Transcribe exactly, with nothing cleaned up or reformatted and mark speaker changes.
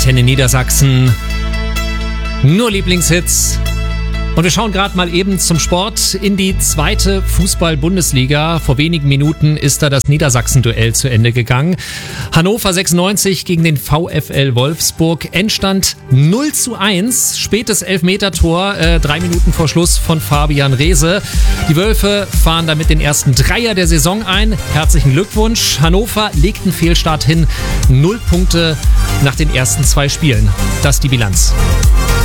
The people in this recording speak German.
Speaker 1: Antenne Niedersachsen. Nur Lieblingshits. Und wir schauen gerade mal eben zum Sport in die zweite Fußball-Bundesliga. Vor wenigen Minuten ist da das Niedersachsen-Duell zu Ende gegangen. Hannover sechsundneunzig gegen den VfL Wolfsburg. Endstand null zu eins. Spätes Elfmetertor, äh, drei Minuten vor Schluss von Fabian Reese. Die Wölfe fahren damit den ersten Dreier der Saison ein. Herzlichen Glückwunsch. Hannover legt einen Fehlstart hin. Null Punkte nach den ersten zwei Spielen. Das ist die Bilanz.